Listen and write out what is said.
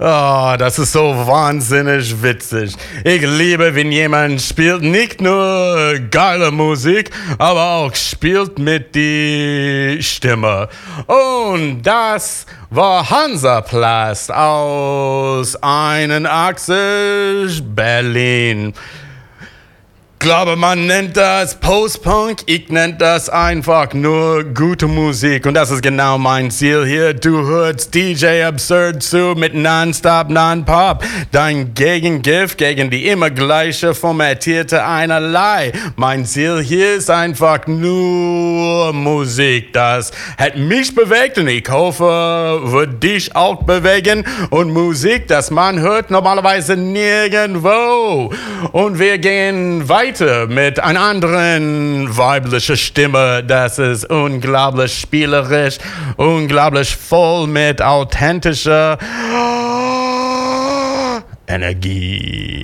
Oh, das ist so wahnsinnig witzig. Ich liebe, wenn jemand spielt nicht nur geile Musik, aber auch spielt mit die Stimme. Und das war Hansaplast aus 81 Berlin. Ich glaube, man nennt das Post-Punk, ich nenne das einfach nur gute Musik und das ist genau mein Ziel hier. Du hörst DJ Absurd zu mit Nonstop Non-Pop, dein Gegengift gegen die immer gleiche formatierte Einerlei. Mein Ziel hier ist einfach nur Musik, das hat mich bewegt und ich hoffe, wird dich auch bewegen und Musik, das man hört normalerweise nirgendwo. Und wir gehen weiter mit einer anderen weiblichen Stimme. Das ist unglaublich spielerisch, unglaublich voll mit authentischer Energie.